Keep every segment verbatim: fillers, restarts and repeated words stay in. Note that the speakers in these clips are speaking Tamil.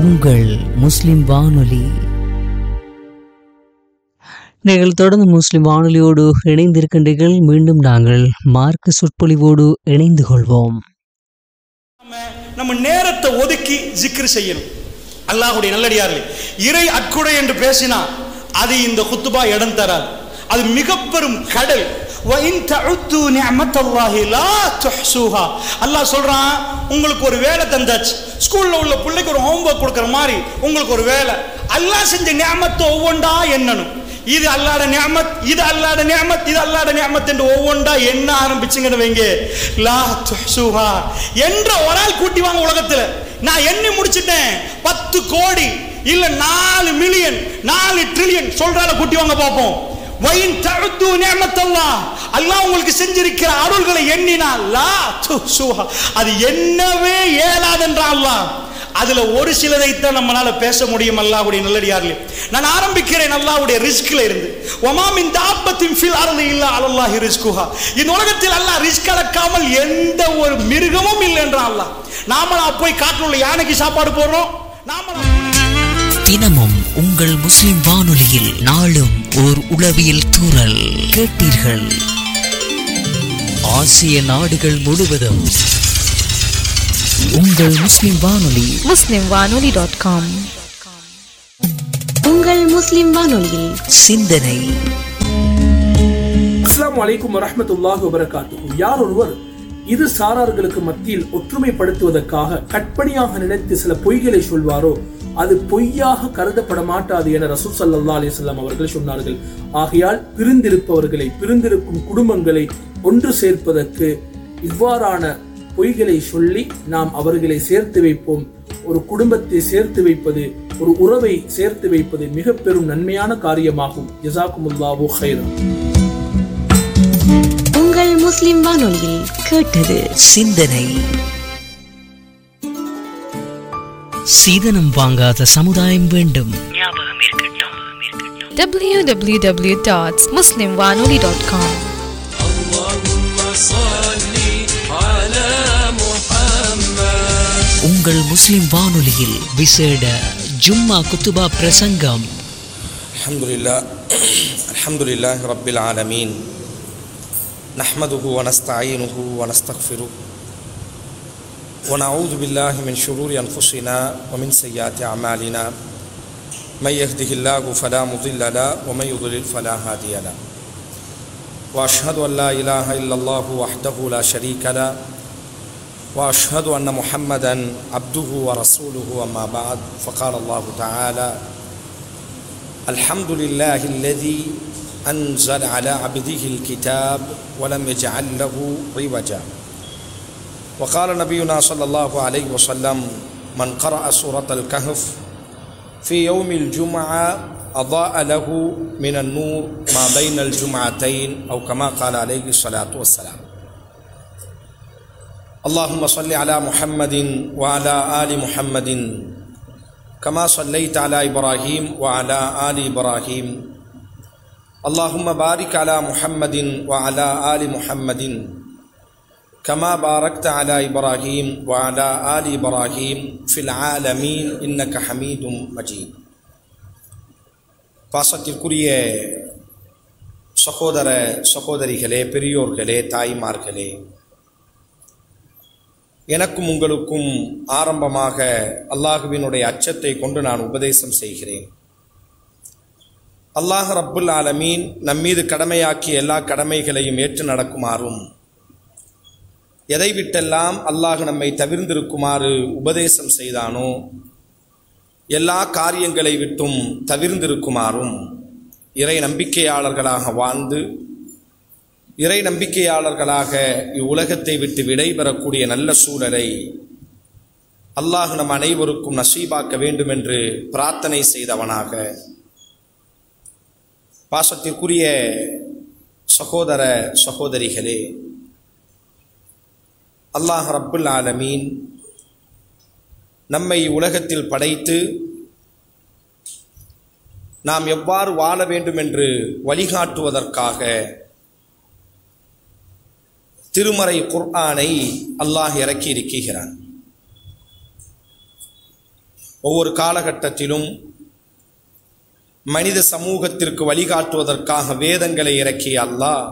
உங்கள் முஸ்லிம் வானொலி. நீங்கள் தொடர்ந்து முஸ்லிம் வானொலியோடு இணைந்திருக்கின்றீர்கள். மீண்டும் நாங்கள் மார்க்க சொற்பொழிவோடு இணைந்து கொள்வோம். நம்ம நேரத்தை ஒதுக்கி ஜிக்ர் செய்யணும். அல்லாஹ்வுடைய நல்லடியார்களே, இறை அக்குடை என்று பேசினா அது இந்த குத்துபா இடம் தராது. அது மிக பெரும் கடல். அல்லாஹ் சொல்றான், உங்களுக்கு ஒரு வேலை தந்தாச்சு. ஸ்கூல்ல உள்ள பிள்ளைக்கு ஒரு ஹோம்வொர்க் கொடுக்குற மாதிரி உங்களுக்கு ஒரு வேலை. அல்லாஹ் செஞ்ச நிஅமத்தை ஒவ்வொன்றா எண்ணணும். இது அல்லாஹ்ட நிஅமத், இது அல்லாஹ்ட நிஅமத், இது அல்லாஹ்ட நிஅமத் என்று ஒவ்வொன்றா எண்ண ஆரம்பிச்சுங்கன்னு வைங்க, லா துஹ்சுஹா என்ற ஒரு ஆள் கூட்டி வாங்க உலகத்துல. நான் எண்ணி முடிச்சிட்டேன், பத்து கோடி இல்ல நாலு மில்லியன் நாலு ட்ரில்லியன் சொல்றால கூட்டி வாங்க பார்ப்போம். வைன் தஅது நிஅமத்தல்லாஹ், அல்லாஹ் உங்களுக்கு செஞ்சிருக்கிற அருள்களை எண்ணினா லா துஹ்சுஹா அது என்னவே இயலாதென்றான் அல்லாஹ். அதுல ஒரு சிலதைத்தான் நம்மளால பேச முடியும். அல்லாஹ்வுடைய நல்லடியார்களே, நான் ஆரம்பிக்கிறேன் அல்லாஹ்வுடைய ரிஸ்க்ல இருந்து. வமா மின் தாபத்தின் ஃபில் அர்தி இல்லா அலல்லாஹி ரிஸ்குஹா. இந்த உலகத்தில் அல்லாஹ் ரிஸ்க் அடக்காமல் எந்த ஒரு மிருகமும் இல்லை என்றான் அல்லாஹ். நாமளா போய் காட்டுல உள்ள யானைக்கு சாப்பாடு போடுறோம்? நாமளா தினமும் உங்கள் முஸ்லிம் வானொலியில் நாளும் ஓர் உளவியல் தூறல் கேட்டீர்கள். ஆசிய நாடுகள் முழுவதும் உங்கள் முஸ்லிம் வானொலி முஸ்லிம் வானொலி டாட் காம். உங்கள் முஸ்லிம் வானொலியில் சிந்தனை. அஸ்ஸலாமு அலைக்கும் வரஹ்மத்துல்லாஹி வபரகாத்துஹு. யார் ஒருவர் இரு சாரார்களுக்கு மத்தியில் ஒற்றுமைப்படுத்துவதற்காக கற்பனையாக நினைத்து சில பொய்களை சொல்வாரோ அது பொய்யாக கருதப்பட மாட்டாது என ரசூல் ஸல்லல்லாஹு அலைஹி வஸல்லம் அவர்கள் சொன்னார்கள். ஆகையால் பிரிந்திருப்பவர்களை, பிரிந்திருக்கும் குடும்பங்களை ஒன்று சேர்ப்பதற்கு இவ்வாறான பொய்களை சொல்லி நாம் அவர்களை சேர்த்து வைப்போம். ஒரு குடும்பத்தை சேர்த்து வைப்பது, ஒரு உறவை சேர்த்து வைப்பது மிக பெரும் நன்மையான காரியமாகும். ஜஸாக்குமுல்லாஹு கைரன். உங்கள் முஸ்லிம் வானொலியில் கேட்டது சிந்தனை. சீதனம் வாங்காத சமுதாயம் வேண்டும். டபிள்யூ டபிள்யூ டபிள்யூ டாட் முஸ்லிம் வானொலி டாட் காம். உங்கள் முஸ்லிம் வானொலியில் விசேட ஜும்மா குத்துபா பிரசங்கம். அல்ஹம்துலில்லாஹ் அல்ஹம்துலில்லாஹி ரப்பில் ஆலமீன். நஹ்மதுஹு வ நஸ்தஈனுஹு வ நஸ்தக்ஃபிருஹு வ நஊது பில்லாஹி மின் ஷுரூரி அன்ஃபுஸினா வ மின் ஸய்யிஆத்தி அமாலினா. மை யஹ்திஹில்லாஹு ஃபலா முضில்ல லஹு வ மை யுضلل ஃபலா ஹாதிய லஹு. வ அஷ்ஹது அன் லா இலாஹா இல்லல்லாஹு வஹ்தஹு லா ஷரீக லஹு வ அஷ்ஹது அன்ன முஹம்மதன் அப்துஹு வ ரசூலுஹு. அம்மா பஅத். ஃபகால அல்லாஹு தஆலா அல்ஹம்துலில்லாஹி அல்லதீ أنزل على عبده الكتاب ولم يجعل له عوجا. وقال نبينا صلى الله عليه وسلم من قرأ سورة الكهف في يوم الجمعة أضاء له من النور ما بين الجمعتين أو كما قال عليه الصلاة والسلام. اللهم صل على محمد وعلى آل محمد كما صليت على إبراهيم وعلى آل إبراهيم. اللهم بارك على محمد وعلى آل محمد كما باركت على إبراهيم وعلى آل إبراهيم في العالمين إنك حميد مجيد. பாசத்திற்குரிய சகோதர சகோதரிகளே, பெரியோர்களே, தாய்மார்களே, எனக்கும் உங்களுக்கும் ஆரம்பமாக அல்லாஹுவினுடைய அச்சத்தை கொண்டு நான் உபதேசம் செய்கிறேன். அல்லாஹ் ரப்புல் ஆலமீன் நம்மீது கடமையாக்கிய எல்லா கடமைகளையும் ஏற்று நடக்குமாறும், எதை விட்டெல்லாம் அல்லாஹ் நம்மை தவிர்ந்திருக்குமாறு உபதேசம் செய்தானோ எல்லா காரியங்களை விட்டும் தவிர்ந்திருக்குமாறும், இறை நம்பிக்கையாளர்களாக வாழ்ந்து இறை நம்பிக்கையாளர்களாக இவ்வுலகத்தை விட்டு விடைபெறக்கூடிய நல்ல சூழலை அல்லாஹ் நம் அனைவருக்கும் நசீபாக்க வேண்டும் என்று பிரார்த்தனை செய்தவனாக, பாசத்திற்குரிய சகோதர சகோதரிகளே, அல்லாஹ் ரப்புல் ஆலமீன் நம்மை உலகத்தில் படைத்து நாம் எவ்வாறு வாழ வேண்டும் என்று வழிகாட்டுவதற்காக திருமறை குர்ஆனை அல்லாஹ் இறக்கி இருக்கிறான். ஒவ்வொரு காலகட்டத்திலும் மனித சமூகத்திற்கு வழிகாட்டுவதற்காக வேதங்களை இறக்கிய அல்லாஹ்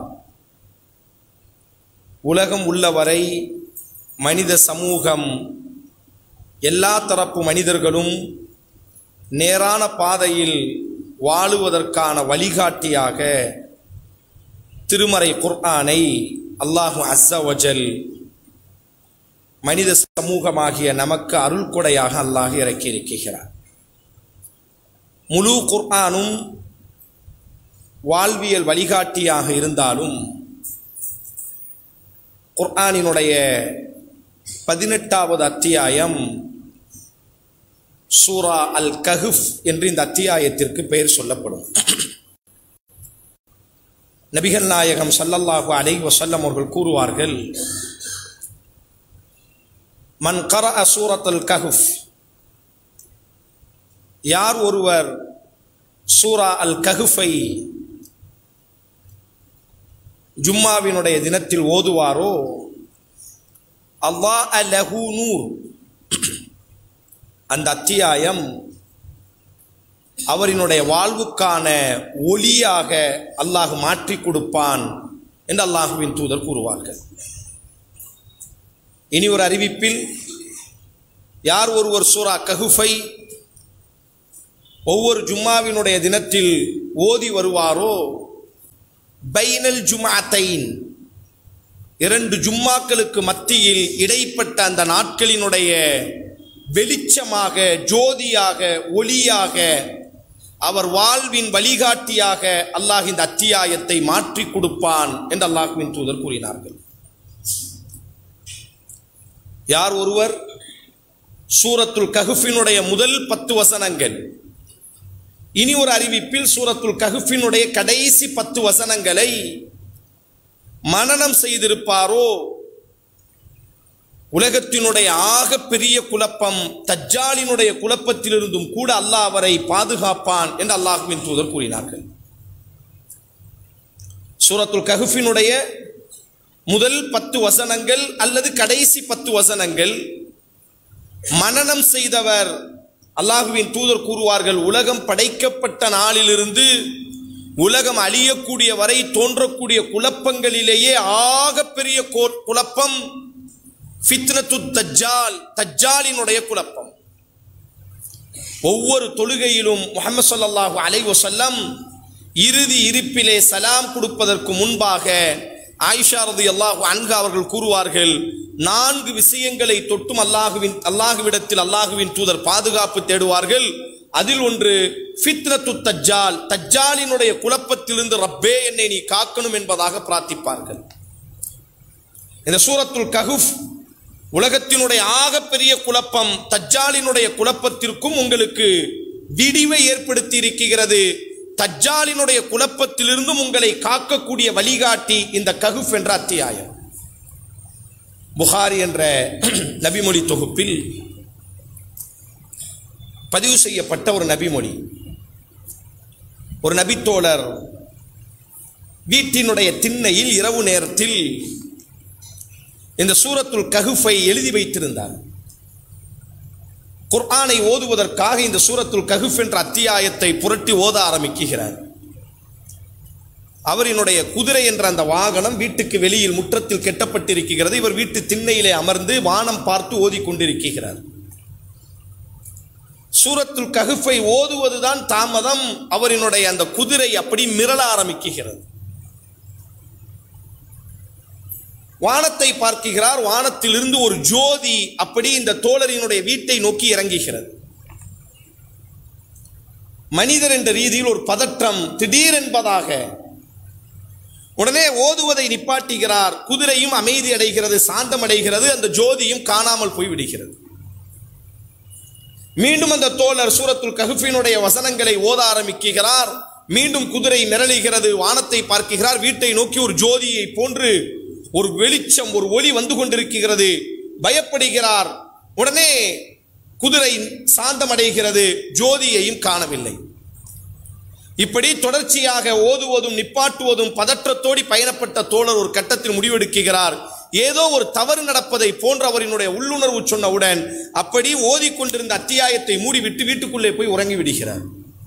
உலகம் உள்ளவரை மனித சமூகம் எல்லா தரப்பு மனிதர்களும் நேரான பாதையில் வாழுவதற்கான வழிகாட்டியாக திருமறை குர்ஆனை அல்லாஹு அஸ்ஸ வஜல் மனித சமூகமாகிய நமக்கு அருள் கொடையாக அல்லாஹ் இறக்கி இருக்கிறார். முழு குர்ஆனும் வாழ்வியல் வழிகாட்டியாக இருந்தாலும் குர்ஆனினுடைய பதினெட்டாவது அத்தியாயம் சூரா அல் கஹ்ஃப் என்று இந்த அத்தியாயத்திற்கு பெயர் சொல்லப்படும். நபிகள் நாயகம் ஸல்லல்லாஹு அலைஹி வஸல்லம் அவர்கள் கூறுவார்கள், மன் கரஅ சூரத்துல் கஹ்ஃப், யார் ஒருவர் சூரா அல் கஹ்ஃபை ஜும்மாவினுடைய தினத்தில் ஓதுவாரோ, அல்லாஹ் லஹு நூர், அந்த அத்தியாயம் அவரினுடைய வாழ்வுக்கான ஒளியாக அல்லாஹ் மாற்றி கொடுப்பான் என்று அல்லாஹுவின் தூதர் கூறுவார்கள். இனி ஒரு அறிவிப்பில், யார் ஒருவர் சூரா கஹ்ஃபை ஒவ்வொரு ஜும்மாவினுடைய தினத்தில் ஓதி வருவாரோ, பைனல் ஜும்ஆத்தைன், இரண்டு ஜும்மாக்களுக்கு மத்தியில் இடைப்பட்ட அந்த நாட்களினுடைய வெளிச்சமாக, ஜோதியாக, ஒளியாக, அவர் வாழ்வின் வழிகாட்டியாக அல்லாஹ் இந்த அத்தியாயத்தை மாற்றி கொடுப்பான் என்று அல்லாஹ்வின் தூதர் கூறினார்கள். யார் ஒருவர் சூரத்துல் கஹ்ஃபினுடைய முதல் பத்து வசனங்கள், இனி ஒரு அறிவிப்பில் சூரத்துல் கஹ்ஃபினுடைய கடைசி பத்து வசனங்களை மனனம் செய்திருப்பாரோ, உலகத்தினுடைய ஆக பெரிய குழப்பம் தஜ்ஜாலினுடைய குழப்பத்திலிருந்தும் கூட அல்லாஹ் அவரை பாதுகாப்பான் என்று அல்லாஹ்வின் தூதர் கூறினார்கள். சூரத்துல் கஹ்ஃபினுடைய முதல் பத்து வசனங்கள் அல்லது கடைசி பத்து வசனங்கள் மனனம் செய்தவர், அல்லாஹ்வின் தூதர் கூறுவார்கள், உலகம் படைக்கப்பட்ட நாளிலிருந்து உலகம் அழியக்கூடிய வரை தோன்றக்கூடிய குழப்பங்களிலேயே ஆக பெரிய குழப்பம் ஃபித்னத்து தஜ்ஜால், தஜ்ஜாலினுடைய குழப்பம். ஒவ்வொரு தொழுகையிலும் முஹம்மது ஸல்லல்லாஹு அலைஹி வஸல்லம் இறுதி இருப்பிலே சலாம் கொடுப்பதற்கு முன்பாக ஆயிஷா ரலியல்லாஹு அன்ஹா அவர்கள் கூறுவார்கள், நான்கு விஷயங்களை தொட்டும் அல்லாஹுவின் அல்லாஹுவிடத்தில் அல்லாஹுவின் தூதர் பாதுகாப்பு தேடுவார்கள். அதில் ஒன்று ஃபித்னத்து தஜ்ஜால், தஜ்ஜாலினுடைய குழப்பத்திலிருந்து ரப்பே என்னை நீ காக்கணும் என்பதாக பிரார்த்திப்பார்கள். இந்த சூரத்துல் கஹ்ஃப் உலகத்தினுடைய ஆகப்பெரிய குழப்பம் தஜ்ஜாலினுடைய குழப்பத்திற்கும் உங்களுக்கு விடிவை ஏற்படுத்தி இருக்கிறது. தஜ்ஜாலினுடைய குழப்பத்திலிருந்தும் உங்களை காக்கக்கூடிய வழிகாட்டி இந்த கஹ்ஃப் என்ற அத்தியாயம். புகாரி என்ற நபிமொழி தொகுப்பில் பதிவு செய்யப்பட்ட ஒரு நபிமொழி, ஒரு நபித்தோழர் வீட்டினுடைய திண்ணையில் இரவு நேரத்தில் இந்த சூரத்துல் கஹ்ஃபை எழுதி வைத்திருந்தார். குர்ஆனை ஓதுவதற்காக இந்த சூரத்துல் கஹ்ஃப் என்ற அத்தியாயத்தை புரட்டி ஓத ஆரம்பிக்கிறார். அவரினுடைய குதிரை என்ற அந்த வாகனம் வீட்டுக்கு வெளியில் முற்றத்தில் கெட்டப்பட்டிருக்கிறது. இவர் வீட்டு திண்ணையிலே அமர்ந்து வானம் பார்த்து ஓதிக்கொண்டிருக்கிறார். சூரத்துல் கஹ்ஃபை ஓதுவதுதான் தாமதம். அவரினுடைய அந்த குதிரை அப்படி மிரள ஆரம்பிக்கிறது. வானத்தை பார்க்கிறார். வானத்திலிருந்து ஒரு ஜோதி அப்படி இந்த தோழரினுடைய வீட்டை நோக்கி இறங்குகிறது. மனிதர் என்ற ரீதியில் ஒரு பதற்றம் திடீர் என்பதாக உடனே ஓதுவதை நிப்பாட்டுகிறார். குதிரையும் அமைதி அடைகிறது, சாந்தம் அடைகிறது, அந்த ஜோதியும் காணாமல் போய்விடுகிறது. மீண்டும் அந்த தோழர் சூரத்துல் கஹ்ஃபினுடைய வசனங்களை ஓத ஆரம்பிக்கிறார். மீண்டும் குதிரை மிரளுகிறது. வானத்தை பார்க்கிறார். வீட்டை நோக்கி ஒரு ஜோதியை போன்று ஒரு வெளிச்சம், ஒரு ஒளி வந்து கொண்டிருக்கிறது. பயப்படுகிறார். உடனே குதிரை சாந்தமடைகிறது. ஜோதியையும் காணவில்லை. இப்படி தொடர்ச்சியாக ஓதுவதும் நிப்பாட்டுவதும் பதற்றத்தோடு பயணப்பட்ட தோழர் ஒரு கட்டத்தில் முடிவெடுக்கிறார், ஏதோ ஒரு தவறு நடப்பதை போன்ற அவரினுடைய உள்ளுணர்வு சொன்னவுடன் அப்படி ஓதிக்கொண்டிருந்த அத்தியாயத்தை மூடிவிட்டு வீட்டுக்குள்ளே போய் உறங்கி விடுகிறார்.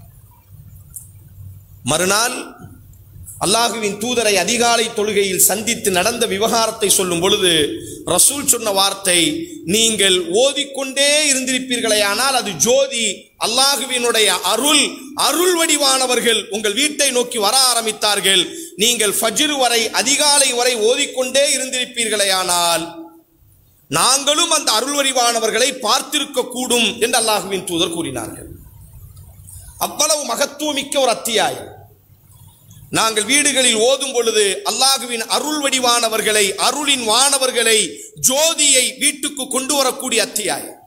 மறுநாள் அல்லாஹுவின் தூதரை அதிகாலை தொழுகையில் சந்தித்து நடந்த விவகாரத்தை சொல்லும் பொழுது ரசூல் சொன்ன வார்த்தை, நீங்கள் ஓதிக்கொண்டே இருந்திருப்பீர்களே ஆனால் அது ஜோதி, அல்லாஹுவினுடைய அருள் அருள் வடிவானவர்கள் உங்கள் வீட்டை நோக்கி வர ஆரம்பித்தார்கள். நீங்கள் ஃபஜ்ர் வரை அதிகாலை வரை ஓதிக்கொண்டே இருந்திருப்பீர்களே ஆனால் நாங்களும் அந்த அருள் வடிவானவர்களை பார்த்திருக்க கூடும் என்று அல்லாஹுவின் தூதர் கூறினார்கள். அவ்வளவு மகத்துவமிக்க ஒரு அத்தியாயம். நாங்கள் வீடுகளில் ஓதும் பொழுது அல்லாஹுவின் அருள் வடிவானவர்களை, அருளின் வானவர்களை, ஜோதியை வீட்டுக்கு கொண்டு வரக்கூடிய அத்தியாயம்.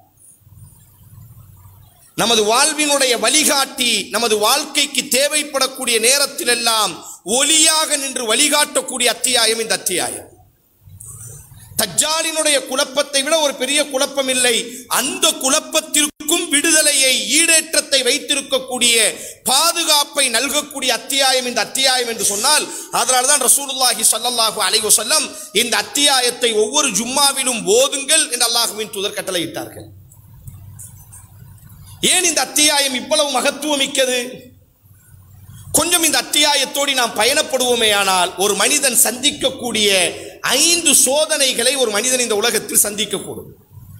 நமது வாழ்வினுடைய வழிகாட்டி, நமது வாழ்க்கைக்கு தேவைப்படக்கூடிய நேரத்தில் எல்லாம் ஒளியாக நின்று வழிகாட்டக்கூடிய அத்தியாயம் இந்த அத்தியாயம். தஜ்ஜாலினுடைய குழப்பத்தை விட ஒரு பெரிய குழப்பம் இல்லை. அந்த குழப்பத்திற்கும் விடுதலையை, ஈடேற்றத்தை வைத்திருக்கக்கூடிய, பாதுகாப்பை நல்கக்கூடிய அத்தியாயம் இந்த அத்தியாயம் என்று சொன்னால், அதனால்தான் ரசூலுல்லாஹி ஸல்லல்லாஹு அலைஹி வஸல்லம் இந்த அத்தியாயத்தை ஒவ்வொரு ஜும்மாவிலும் ஓதுங்கள் என்று அல்லாஹ்வின் தூதர் கட்டளையிட்டார்கள். ஏன் இந்த அத்தியாயம் இவ்வளவு மகத்துவமிக்கது? கொஞ்சம் இந்த அத்தியாயத்தோடு நாம் பயணப்படுவோமே ஆனால் ஒரு மனிதன் சந்திக்கக்கூடிய ஐந்து சோதனைகளை ஒரு மனிதன் இந்த உலகத்தில் சந்திக்கக்கூடும்.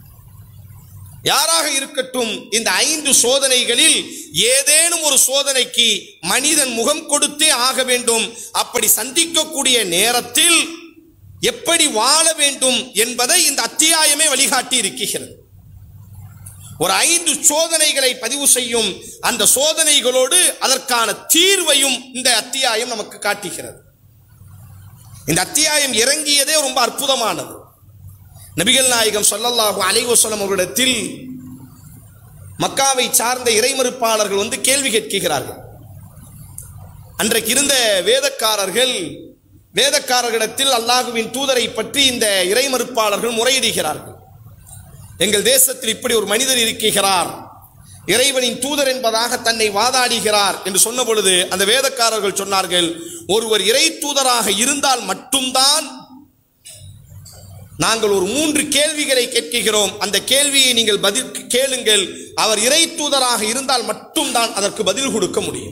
யாராக இருக்கட்டும், இந்த ஐந்து சோதனைகளில் ஏதேனும் ஒரு சோதனைக்கு மனிதன் முகம் கொடுத்தே ஆக வேண்டும். அப்படி சந்திக்கக்கூடிய நேரத்தில் எப்படி வாழ வேண்டும் என்பதை இந்த அத்தியாயமே வழிகாட்டி இருக்கிறது. ஒரு ஐந்து சோதனைகளை பதிவு செய்யும். அந்த சோதனைகளோடு அதற்கான தீர்வையும் இந்த அத்தியாயம் நமக்கு காட்டுகிறது. இந்த அத்தியாயம் இறங்கியதே ரொம்ப அற்புதமானது. நபிகள் நாயகம் ஸல்லல்லாஹு அலைஹி வஸல்லம் அவர்களிடத்தில் மக்காவை சார்ந்த இறைமறுப்பாளர்கள் வந்து கேள்வி கேட்கிறார்கள். அன்றைக்கு இருந்த வேதக்காரர்கள் வேதக்காரர்களிடத்தில் அல்லாஹுவின் தூதரை பற்றி இந்த இறைமறுப்பாளர்கள் முறையிடுகிறார்கள். எங்கள் தேசத்தில் இப்படி ஒரு மனிதர் இருக்கிறார், இறைவனின் தூதர் என்பதாக தன்னை வாதாடுகிறார் என்று சொன்ன பொழுது அந்த வேதக்காரர்கள் சொன்னார்கள், ஒருவர் இறை தூதராக இருந்தால் மட்டும்தான் நாங்கள் ஒரு மூன்று கேள்விகளை கேட்கிறோம், அந்த கேள்வியை நீங்கள் பதில் கேளுங்கள், அவர் இறை தூதராக இருந்தால் மட்டும்தான் அதற்கு பதில் கொடுக்க முடியும்.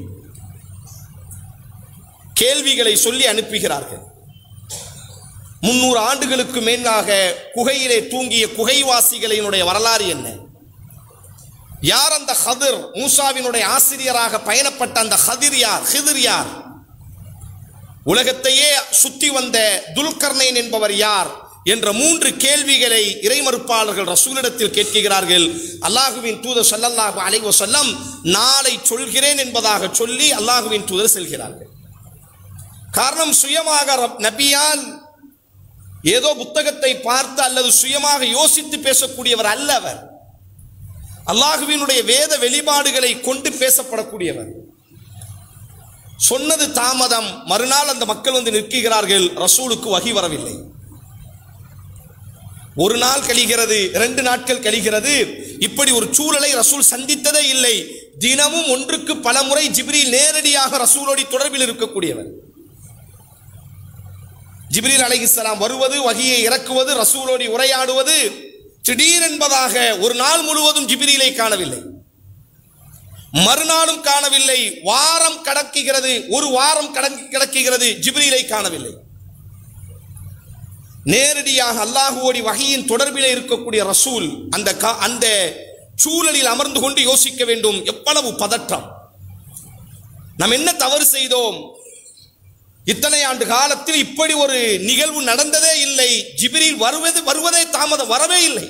கேள்விகளை சொல்லி அனுப்புகிறார்கள். முன்னூறு ஆண்டுகளுக்கு மேலாக குகையிலே தூங்கிய குகைவாசிகளினுடைய வரலாறு என்ன? யார் அந்த ஹதிர்? மூசாவினுடைய ஆசிரியராக பயணப்பட்ட அந்த ஹதிர் யார்? ஹிதிர் யார்? உலகத்தையே சுத்தி வந்த துல்கர்னைன் என்பவர் யார் என்ற மூன்று கேள்விகளை இறைமறுப்பாளர்கள் ரசூலிடத்தில் கேட்கிறார்கள். அல்லாஹுவின் தூதர் ஸல்லல்லாஹு அலைஹி வஸல்லம் நாளை சொல்கிறேன் என்பதாக சொல்லி அல்லாஹுவின் தூதர் செல்கிறார்கள். காரணம், சுயமாக நபியால் ஏதோ புத்தகத்தை பார்த்து அல்லது சுயமாக யோசித்து பேசக்கூடியவர் அல்ல. அவர் அல்லாஹுவினுடைய வேத வெளிப்பாடுகளை கொண்டு பேசப்படக்கூடியவர். சொன்னது தாமதம். மறுநாள் அந்த மக்கள் வந்து நிற்கிறார்கள், ரசூலுக்கு வஹி வரவில்லை. ஒரு நாள் கழிகிறது, இரண்டு நாட்கள் கழிகிறது. இப்படி ஒரு சூழலை ரசூல் சந்தித்ததே இல்லை. தினமும் ஒன்றுக்கு பல முறை ஜிப்ரீல் நேரடியாக ரசூலோடு தொடர்பில் இருக்கக்கூடியவர். ஜிப்ரீல் அலைஹிஸ்ஸலாம் வருவது, வஹியை இறக்குவது, ரசூலோடு உரையாடுவது. திடீரென்பதாக ஒரு நாள் முழுவதும் ஜிப்ரீலை காணவில்லை, மறுநாளும் காணவில்லை. வாரம் கடக்குகிறது, ஒரு வாரம் கடக்குகிறது, ஜிப்ரீலை காணவில்லை. நேரடியாக அல்லாஹுவோடி வஹியின் தொடர்பிலே இருக்கக்கூடிய ரசூல் அந்த அந்த சூழலில் அமர்ந்து கொண்டு யோசிக்க வேண்டும். எவ்வளவு பதற்றம்! நாம் என்ன தவறு செய்தோம்? இத்தனை ஆண்டு காலத்தில் இப்படி ஒரு நிகழ்வு நடந்ததே இல்லை. ஜிப்ரீல் வருவது வருவதே தாமதம், வரவே இல்லை.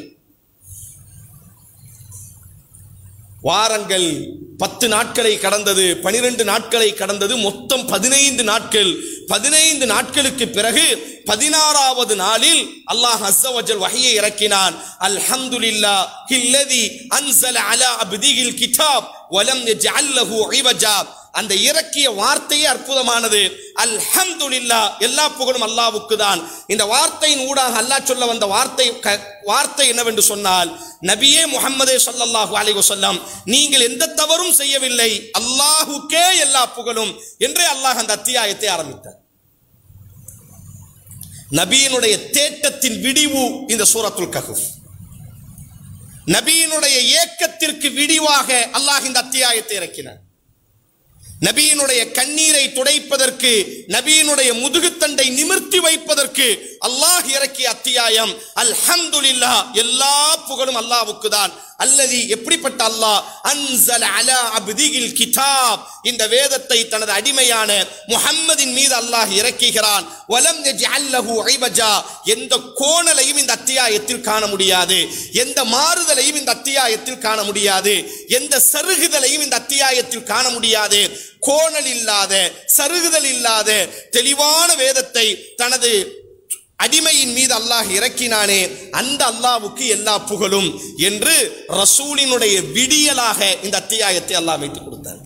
வாரங்கள் பத்து நாட்களை கடந்தது, பனிரெண்டு நாட்களை கடந்தது, மொத்தம் பதினைந்து நாட்கள். பதினைந்து நாட்களுக்கு பிறகு பதினாறாவது நாளில் அல்லாஹ் அஸ்ஸ வஜல் வஹியை இறக்கினான். அல்ஹம்துலில்லாஹி அல்லதி அன்ஸல அலா அப்திஹில் கிதாப் வலம் யஜ்அல் லஹு இவஜா. அந்த இறக்கிய வார்த்தையே அற்புதமானது. அல்ஹம்துலில்லாஹ், எல்லா புகழும் அல்லாஹ்வுக்கு தான். இந்த வார்த்தையின் ஊடாக அல்லாஹ் சொல்ல வந்த வார்த்தை வார்த்தை என்னவென்று சொன்னால், நபியே முஹம்மதே ஸல்லல்லாஹு அலைஹி வஸல்லம், நீங்கள் எந்த தவறும் செய்யவில்லை, அல்லாஹ்வுக்கே எல்லா புகழும் என்றே அல்லாஹ் அந்த அத்தியாயத்தை ஆரம்பித்தார். நபியினுடைய தேட்டத்தின் விடிவு இந்த சூரத்துல் கஹ்ஃப். நபியினுடைய ஏக்கத்திற்கு விடிவாக அல்லாஹ் இந்த அத்தியாயத்தை இறக்கினார். நபியினுடைய கண்ணீரை துடைப்பதற்கு, நபியினுடைய முதுகுத்தண்டை நிமிர்த்தி வைப்பதற்கு அல்லாஹ் இறக்கிய அத்தியாயம் அல்ஹம்துலில்லாஹ். எல்லா புகழும் அல்லாஹ்வுக்கு தான். அல்லதி, எப்படிப்பட்ட அல்லாஹ், அன்ஸல அலா அப்திகில் கிதாப், இந்த வேதத்தை தனது அடிமையான முஹம்மதின் மீது அல்லாஹ் இறக்குகிறான். வலம் யஜ்அல் லஹு ஐவஜா, எந்த கோணலையும் இந்த அத்தியாயத்தில் காண முடியாது, எந்த மாறுதலையும் இந்த அத்தியாயத்தில் காண முடியாது, எந்த சருகுதலையும் இந்த அத்தியாயத்தில் காண முடியாது. கோணல் இல்லாத, சருகுதல் இல்லாத தெளிவான வேதத்தை தனது அடிமையின் மீது அல்லாஹ் இறக்கினானே, அந்த அல்லாஹ்வுக்கு எல்லா புகழும் என்று ரசூலினுடைய விடியலாக இந்த அத்தியாயத்தை அல்லாஹ் வைத்துக் கொடுத்தார்.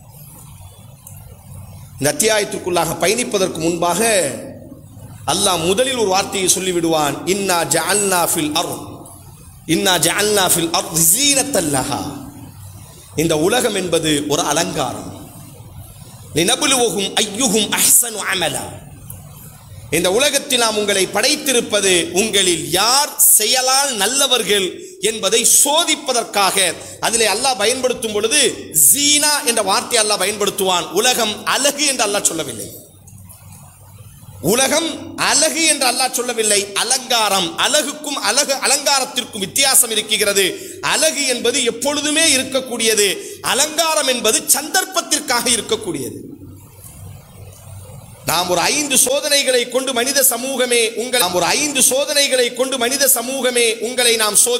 இந்த அத்தியாயத்திற்குள்ளாக பயணிப்பதற்கு முன்பாக அல்லாஹ் முதலில் ஒரு வார்த்தையை சொல்லிவிடுவான். இன்னா ஜஅல்னா ஃபில் அர்த் இன்னா ஜஅல்னா ஃபில் அர்த் ஸீனத்தல் லஹா. இந்த உலகம் என்பது ஒரு அலங்காரம். லினப்லுவஹும் அய்யுஹும் அஹ்ஸனு அமலா. இந்த உலகத்தில் நாம் உங்களை படைத்திருப்பது உங்களில் யார் செயலால் நல்லவர்கள் என்பதை சோதிப்பதற்காக. அதிலே அல்லாஹ் பயன்படுத்தும் பொழுது ஜீனா என்ற வார்த்தை அல்லாஹ் பயன்படுத்துவான். உலகம் அழகு என்று அல்லாஹ் சொல்லவில்லை. உலகம் அழகு என்று அல்லாஹ் சொல்லவில்லை. அலங்காரம். அழகுக்கும் அழகு அலங்காரத்திற்கும் வித்தியாசம் இருக்கிறது. அழகு என்பது எப்பொழுதுமே இருக்கக்கூடியது, அலங்காரம் என்பது சந்தர்ப்பத்திற்காக இருக்கக்கூடியது. நாம் ஒரு ஐந்து சோதனைகளை கொண்டு மனித சமூகமே உங்கள் நாம் ஒரு ஐந்து சோதனைகளை கொண்டு மனித சமூகமே உங்களை நாம்